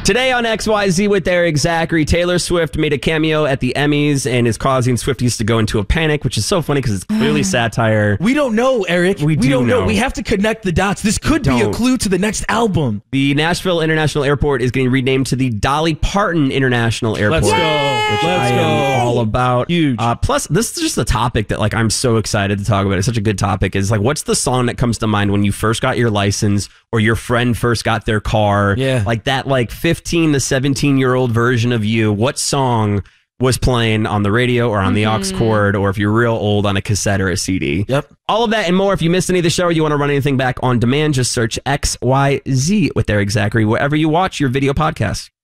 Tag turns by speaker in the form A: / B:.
A: Today on XYZ with Eric Zachary, Taylor Swift made a cameo at the Emmys and is causing Swifties to go into a panic, which is so funny because it's clearly satire.
B: We don't know, Eric. We don't know. We have to connect the dots. This could be a clue to the next album.
A: The Nashville International Airport is getting renamed to the Dolly Parton International Airport.
B: Let's go.
A: Which I am all about. Huge. Plus, this is just a topic that I'm so excited to talk about. It's such a good topic. Is what's the song that comes to mind when you first got your license or your friend first got their car?
B: Yeah.
A: That 15 to 17-year-old version of you. What song was playing on the radio or on the aux cord, or if you're real old, on a cassette or a CD?
B: Yep.
A: All of that and more. If you missed any of the show or you want to run anything back on demand, just search XYZ with Eric Zachary wherever you watch your video podcast.